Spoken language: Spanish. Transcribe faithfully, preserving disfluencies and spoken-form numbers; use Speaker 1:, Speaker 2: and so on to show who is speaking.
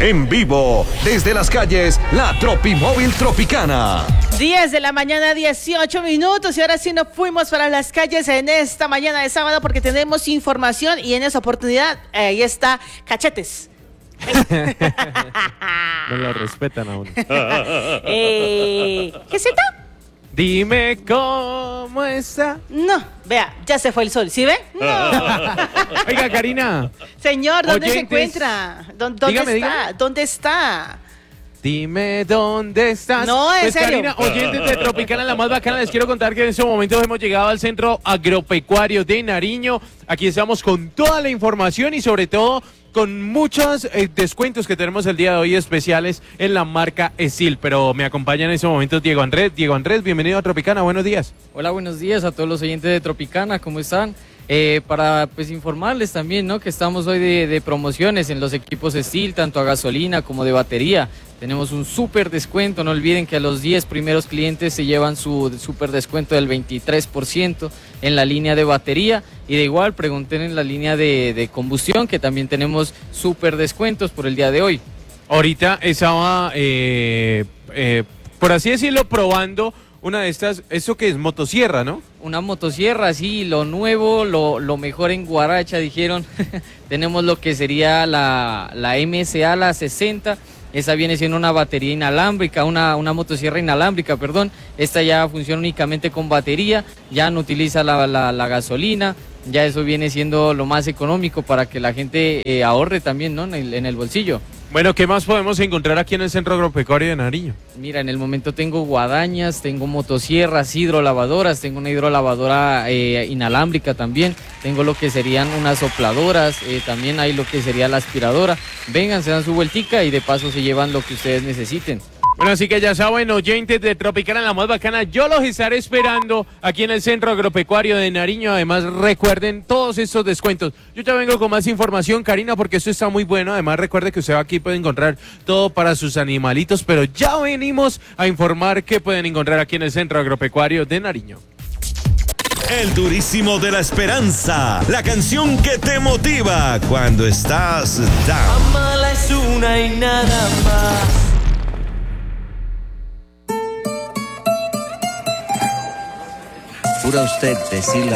Speaker 1: En vivo, desde las calles, la Tropimóvil Tropicana.
Speaker 2: diez de la mañana, dieciocho minutos. Y ahora sí nos fuimos para las calles en esta mañana de sábado porque tenemos información y en esa oportunidad eh, ahí está Cachetes.
Speaker 3: No lo respetan aún.
Speaker 2: eh, ¿Qué cita?
Speaker 3: Dime cómo está.
Speaker 2: No, vea, ya se fue el sol, ¿sí ve? No.
Speaker 3: Oiga, Karina.
Speaker 2: Señor, ¿dónde
Speaker 3: oyentes,
Speaker 2: se encuentra? ¿Dó- ¿Dónde
Speaker 3: dígame,
Speaker 2: está?
Speaker 3: dígame.
Speaker 2: ¿Dónde está?
Speaker 3: Dime dónde estás.
Speaker 2: No, en
Speaker 3: pues,
Speaker 2: serio.
Speaker 3: Karina, oyentes de Tropicana, la más bacana, les quiero contar que en estos momentos hemos llegado al Centro Agropecuario de Nariño. Aquí estamos con toda la información y sobre todo con muchos eh, descuentos que tenemos el día de hoy especiales en la marca Esil. Pero me acompaña en estos momentos Diego Andrés. Diego Andrés, bienvenido a Tropicana, buenos días.
Speaker 4: Hola, buenos días a todos los oyentes de Tropicana, ¿cómo están? Eh, para pues informarles también, ¿no?, que estamos hoy de, de promociones en los equipos Steel, tanto a gasolina como de batería. Tenemos un súper descuento, no olviden que a los diez primeros clientes se llevan su súper descuento del veintitrés por ciento en la línea de batería y de igual pregunten en la línea de, de combustión, que también tenemos súper descuentos por el día de hoy.
Speaker 3: Ahorita estaba, eh, eh, por así decirlo, probando una de estas, eso que es motosierra, ¿no?
Speaker 4: Una motosierra, sí, lo nuevo, lo, lo mejor en Guaracha, dijeron. Tenemos lo que sería la, la M S A, la sesenta. Esa viene siendo una batería inalámbrica, una, una motosierra inalámbrica, perdón. Esta ya funciona únicamente con batería, ya no utiliza la, la, la gasolina. Ya eso viene siendo lo más económico para que la gente eh, ahorre también, ¿no?, en el, en el bolsillo.
Speaker 3: Bueno, ¿qué más podemos encontrar aquí en el Centro Agropecuario de Nariño?
Speaker 4: Mira, en el momento tengo guadañas, tengo motosierras, hidrolavadoras, tengo una hidrolavadora eh, inalámbrica también, tengo lo que serían unas sopladoras, eh, también hay lo que sería la aspiradora. Vengan, se dan su vueltica y de paso se llevan lo que ustedes necesiten.
Speaker 3: Bueno, así que ya saben, oyentes de Tropicana, la más bacana, yo los estaré esperando aquí en el Centro Agropecuario de Nariño. Además, recuerden todos estos descuentos. Yo ya vengo con más información, Karina, porque esto está muy bueno. Además, recuerde que usted aquí puede encontrar todo para sus animalitos, pero ya venimos a informar qué pueden encontrar aquí en el Centro Agropecuario de Nariño.
Speaker 1: El durísimo de la esperanza, la canción que te motiva cuando estás down.
Speaker 5: Amala es una y nada más.
Speaker 6: Jura usted decirle